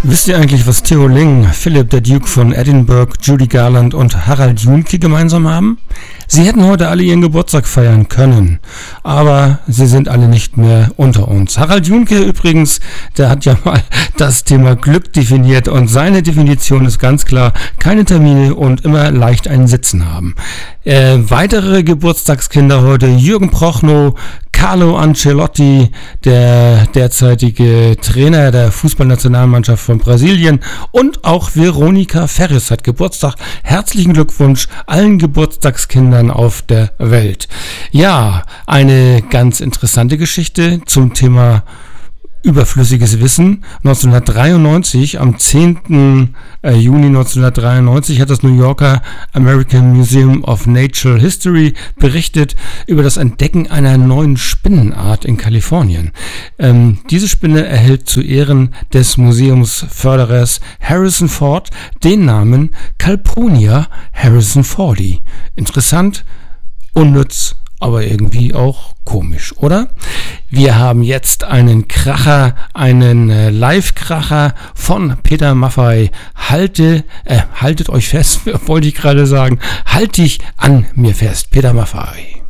Wisst ihr eigentlich, was Theo Ling, Philip der Duke von Edinburgh, Judy Garland und Harald Juhnke gemeinsam haben? Sie hätten heute alle ihren Geburtstag feiern können, aber sie sind alle nicht mehr unter uns. Harald Juhnke übrigens, der hat ja mal das Thema Glück definiert und seine Definition ist ganz klar: keine Termine und immer leicht ein Sitzen haben. Weitere Geburtstagskinder heute: Jürgen Prochnow, Carlo Ancelotti, der derzeitige Trainer der Fußballnationalmannschaft von Brasilien, und auch Veronika Ferres hat Geburtstag. Herzlichen Glückwunsch allen Geburtstagskindern auf der Welt. Ja, eine ganz interessante Geschichte zum Thema überflüssiges Wissen. 1993, am 10. Juni 1993, hat das New Yorker American Museum of Natural History berichtet über das Entdecken einer neuen Spinnenart in Kalifornien. Diese Spinne erhält zu Ehren des Museumsförderers Harrison Ford den Namen Calpurnia harrisonfordi. Interessant, unnütz, aber irgendwie auch komisch, oder? Wir haben jetzt einen Kracher, einen Live-Kracher von Peter Maffay. Haltet euch fest, wollte ich gerade sagen. Halt dich an mir fest, Peter Maffay.